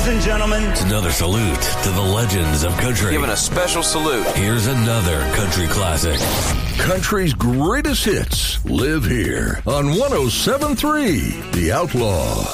Ladies and gentlemen. It's another salute to the legends of country. Giving a special salute. Here's another country classic. Country's greatest hits live here on 107.3 The Outlaw.